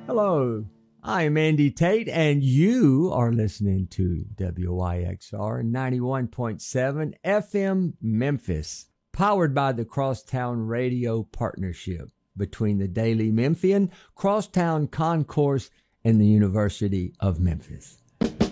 Hello, I'm Andy Tate, and you are listening to WYXR 91.7 FM Memphis, powered by the Crosstown Radio Partnership between the Daily Memphian, Crosstown Concourse, and the University of Memphis.